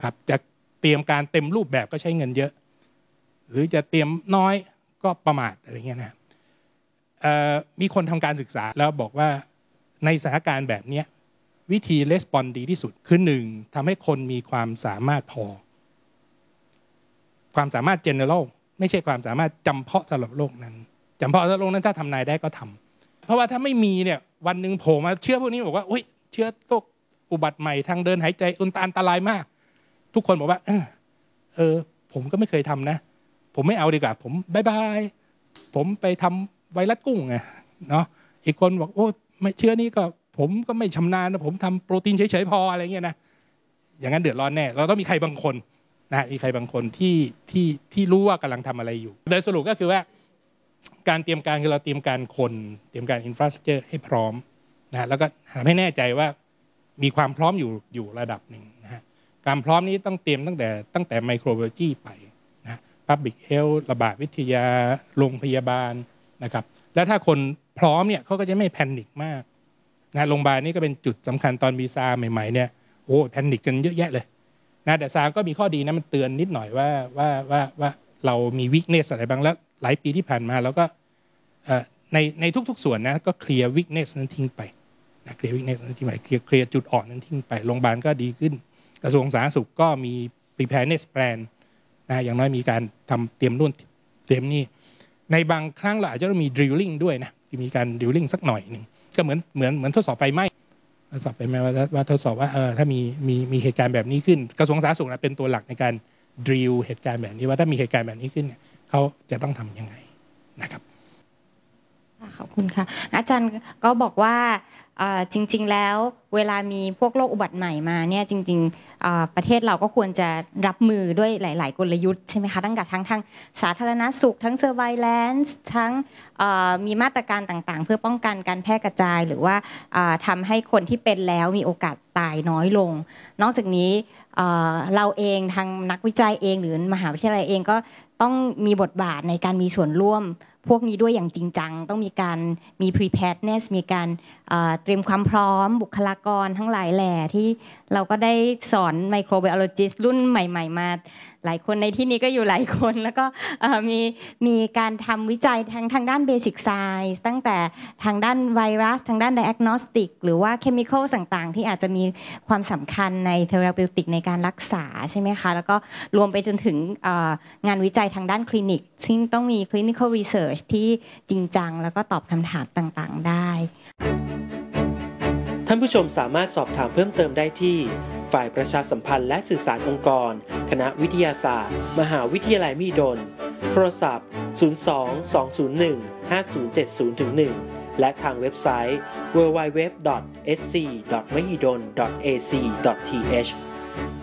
ครับจะเตรียมการเต็มรูปแบบก็ใช้เงินเยอะหรือจะเตรียมน้อยก็ประมาทอะไรเงี้ยนะมีคนทำการศึกษาแล้วบอกว่าในสถานการณ์แบบนี้วิธีレスปอนดีที่สุดคือ1ทำให้คนมีความสามารถพอความสามารถ general ไม่ใช่ความสามารถจำเพาะสำหรับโลกนั้นจำเพาะสำหรับโลกนั้นถ้าทำนายได้ก็ทำเพราะว่าถ้าไม่มีเนี่ยวันหนึ่งโผล่มาเชื้อพวกนี้บอกว่าเชื้อโรคอุบัติใหม่ทางเดินหายใจอันตรายมากทุกคนบอกว่าผมก็ไม่เคยทำนะผมไม่เอาดีกว่าผมบายบายผมไปทำไวรัสกุ้งไงเนาะอีกคนบอกไม่เชื้อนี้ก็ผมก็ไม่ชำนาญนะผมทำโปรตีนเฉยๆพออะไรเงี้ยนะอย่างนั้นเดือดร้อนแน่เราต้องมีใครบางคนนะมีใครบางคนที่รู้ว่ากำลังทำอะไรอยู่โดยสรุปก็คือว่าการเตรียมการคือเราเตรียมการคนเตรียมการอินฟราสตรัคเจอร์ให้พร้อมนะแล้วก็ทำให้แน่ใจว่ามีความพร้อมอยู่ระดับหนึ่งนะฮะการพร้อมนี้ต้องเตรียมตั้งแต่ไมโครไบโอโลจีไปนะ Public Health ระบาดวิทยาโรงพยาบาลนะครับแล้วถ้าคนพร้อมเนี่ยเขาก็จะไม่แพนิคมากนะโรงพยาบาลนี่ก็เป็นจุดสำคัญตอนมีซาร์ใหม่ๆเนี่ยแพนิคกันเยอะแยะเลยนะแต่ซาร์ก็มีข้อดีนะมันเตือนนิดหน่อยว่าเรามีวีคเนสอะไรบ้างแล้วหลายปีที่ผ่านมาเราก็ในทุกๆส่วนนะก็เคลียร์วีคเนสนั้นทิ้งไปนะเคลียร์วีคเนสนั้นทิ้งไปเคลียร์จุดอ่อนนั้นทิ้งไปโรงพยาบาลก็ดีขึ้นกระทรวงสาธารณสุขก็มี preparedness plan นะอย่างน้อยมีการทำเตรียมนู่นเตรียมนี่ในบางครั้งเราอาจจะต้องมี drilling ด้วยนะมีการ drilling สักหน่อยนึงก็เหมือนทดสอบไฟไหม้ทดสอบไฟไหม้ว่าทดสอบว่าถ้ามีเหตุการณ์แบบนี้ขึ้นกระทรวงสาธารณสุขเป็นตัวหลักในการ drill เหตุการณ์แบบนี้ว่าถ้ามีเหตุการณ์แบบนี้ขึ้นเนี่ยเขาจะต้องทำยังไงนะครับขอบคุณค่ะอาจารย์ก็บอกว่าจริงๆแล้วเวลามีพวกโรคอุบัติใหม่มาเนี่ยจริงๆประเทศเราก็ควรจะรับมือด้วยหลายๆกลยุทธ์ใช่ไหมคะทั้งทางสาธารณสุขทั้ง surveillance ทั้งมีมาตรการต่างๆเพื่อป้องกันการแพร่กระจายหรือว่าทำให้คนที่เป็นแล้วมีโอกาสตายน้อยลงนอกจากนี้เราเองทางนักวิจัยเองหรือมหาวิทยาลัยเองก็ต้องมีบทบาทในการมีส่วนร่วมพวกนี้ด้วยอย่างจริงจังต้องมี preparedness มีการเตรียมความพร้อมบุคลากรทั้งหลายแหล่ที่เราก็ได้สอน microbiologist รุ่นใหม่ๆมาหลายคนในที่นี้ก็อยู่หลายคนแล้วก็มีการทำวิจัยทางด้าน basic science ตั้งแต่ทางด้านไวรัสทางด้าน diagnostic หรือว่า chemical ต่างๆที่อาจจะมีความสำคัญใน therapeutic ในการรักษาใช่ไหมคะแล้วก็รวมไปจนถึงงานวิจัยทางด้านคลินิกซึ่งต้องมี clinical research ที่จริงจังแล้วก็ตอบคำถามต่างๆได้ท่านผู้ชมสามารถสอบถามเพิ่มเติมได้ที่ฝ่ายประชาสัมพันธ์และสื่อสารองค์กรคณะวิทยาศาสตร์มหาวิทยาลัยมหิดลโทรศัพท์02-201-5070-1และทางเว็บไซต์ www.sc.mahidol.ac.th